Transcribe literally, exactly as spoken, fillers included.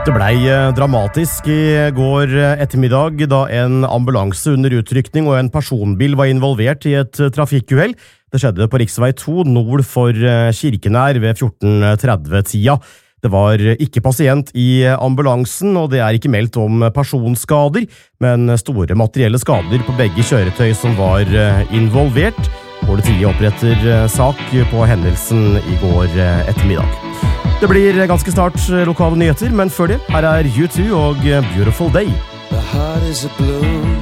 Det blei dramatisk i går ettermiddag da en ambulanse under utrykning og en personbil var involvert i et trafikkuhell. Det skjedde på riksvei to nord for Kirkenær ved fjorten tretti-tida. Det var ikke pasient i ambulansen, og det er ikke meldt om personskader, men store materielle skader på begge kjøretøy som var involvert. Politiet oppretter sak på hendelsen i går ettermiddag. Det blir ganske snart lokale nyheter, men før det, her er U to og Beautiful Day. The heart is a blue